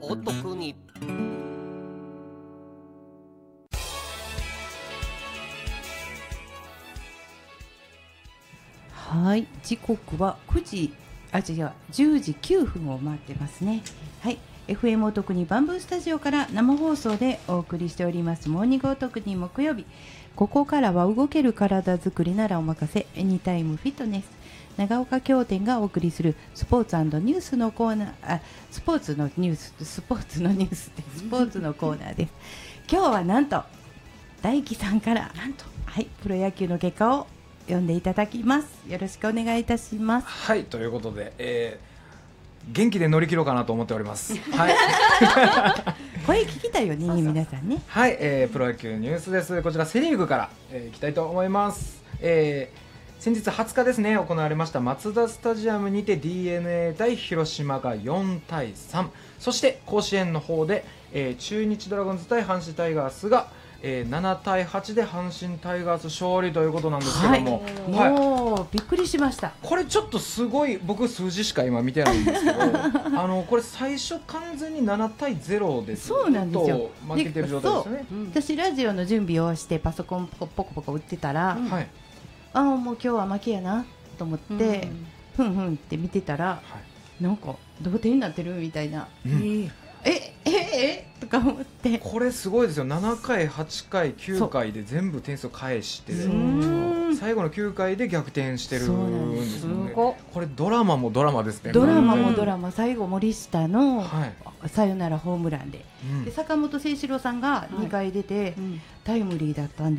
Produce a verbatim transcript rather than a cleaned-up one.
お得に。 はい、時刻はくじ、あ、違う、じゅうじきゅうふんを回ってますね。はい、エフエム お得にバンブースタジオから生放送でお送りしておりますモーニングお得に木曜日。ここからは動ける体づくりならお任せ、エニタイムフィットネス。長岡京店がお送りするスポーツ&ニュースのコーナー、あ、スポーツのニュース、スポーツのニュースでスポーツのコーナーです。今日はなんと大輝さんからなんと、はい、プロ野球の結果を読んでいただきます。よろしくお願いいたします。 はい、ということで、えー、元気で乗り切ろうかなと思っております。はい、 声聞きたいよね、 そうそう皆さんね。 はい、えー、プロ野球ニュースです。こちらセリーグから、えー、いきたいと思います。えー、先日はつかですね、行われましたマツダスタジアムにて ディーエヌエー 対広島がよんたいさん、そして甲子園の方で、えー、中日ドラゴンズ対阪神タイガースがえー、ななたいはちで阪神タイガース勝利ということなんですけども、 はい、 はい、 もうびっくりしました。 これちょっとすごい、僕数字しか今見てないんですけどあのこれ最初完全にななたいゼロでずっそうなんですよと負けてる状態ですよね。 私ラジオの準備をしてパソコンポコポコポコ打ってたら、 うん、はい、 あもう今日は負けやなと思って、うん、ふんふんって見てたら、はい、なんか同点になってるみたいな、うん、えええとか思って、 これすごいですよ。ななかいはちかいきゅうかいで全部点数返して最後のきゅうかいで逆転してるんですよね。これドラマもドラマですね。 ドラマもドラマ、最後森下の、 はい、 サヨナラホームラン で,、うん、で坂本誠志郎さんがにかい出て、はい、タイムリーだったん